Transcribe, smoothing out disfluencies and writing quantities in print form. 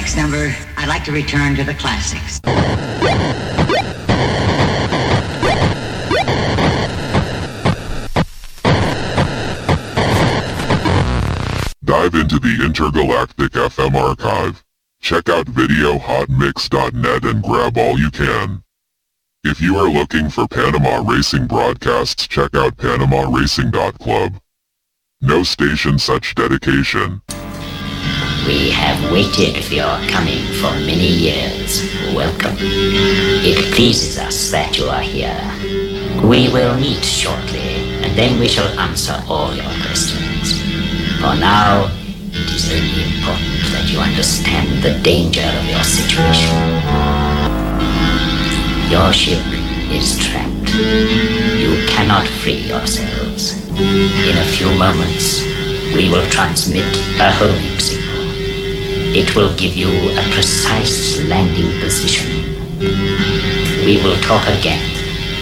next number, I'd like to return to the classics. Dive into the Intergalactic FM archive. Check out videohotmix.net and grab all you can. If you are looking for Panama Racing broadcasts, check out PanamaRacing.club. No station such dedication. We have waited for your coming for many years. Welcome. It pleases us that you are here. We will meet shortly, and then we shall answer all your questions. For now, it is only important that you understand the danger of your situation. Your ship is trapped. You cannot free yourselves. In a few moments, we will transmit a homing signal. It will give you a precise landing position. We will talk again.